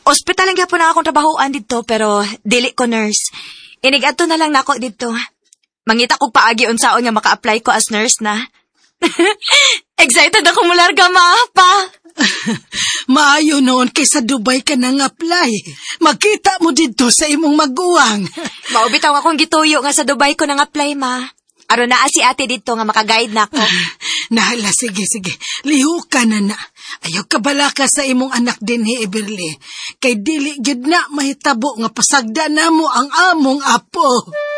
Ospital lang gyapon na akong trabahoan dito pero dili ko nurse. Inigadto na lang nako dito. Mangita kog paagi unsaon nga maka-apply ko as nurse na. Excited ako mularga, ma, pa. Maayo noon kay sa Dubai ka nang apply. Makita mo dito sa imong maguwang. Maubitaw akong gituyo nga sa Dubai ko nang apply, ma. Aron naa si ate dito nga maka-guide na ako. Nahala, sige. Liho ka na. Ayaw ka bala ka sa imong anak din ni Everly. Kay dili gyud na mahitabo nga pasagda namo ang among apo.